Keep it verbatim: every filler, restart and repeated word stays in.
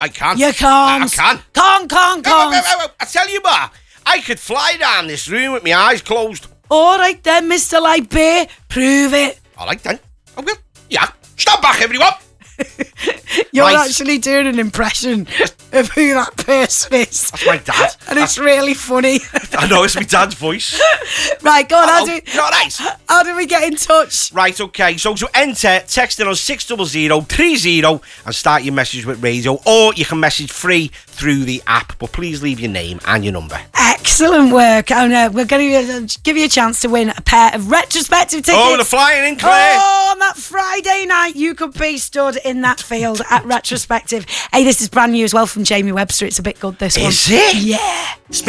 I can't. You can't. I, I can. Can't, can't, Wait, wait, can't. wait, wait. I tell you what, I could fly down this room with my eyes closed. All right then, Mister Lightbeer, prove it. All right then. I will. Yeah. Stand back, everyone. You're Right. actually doing an impression of who that person is. That's my dad. And it's really funny. I know, it's my dad's voice. Right, go on, how Hello. do, You all right? how do we get in touch? Right, okay. So to enter, text in on six zero zero three zero and start your message with radio, or you can message free through the app, but please leave your name and your number. Excellent work. And uh, we're going to give you a chance to win a pair of retrospective tickets. Oh, the flying in, Claire. Oh, on that Friday night, you could be stood in that field at retrospective. Hey, this is brand new as well from Jamie Webster. It's a bit good, this one. Is it? Yeah.